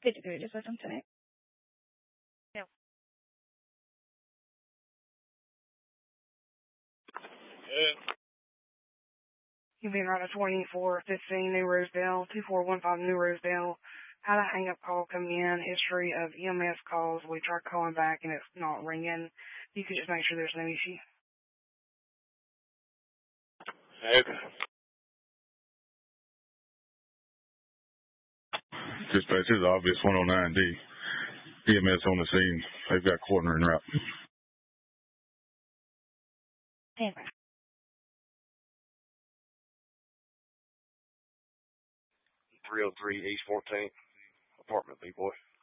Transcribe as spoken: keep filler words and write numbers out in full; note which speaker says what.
Speaker 1: fifty-three, just let them tonight.
Speaker 2: Yeah.
Speaker 3: Yeah.
Speaker 4: You've been right at twenty-four fifteen New Rosedale, two four one five New Rosedale. Had a hang-up call come in, history of E M S calls. We tried calling back and it's not ringing. You could just make sure there's no issue.
Speaker 3: Okay.
Speaker 5: Dispatch is obvious one oh nine D. E M S on the scene. They've got cornering route.
Speaker 1: Okay.
Speaker 3: three oh three East fourteenth, apartment B, boy.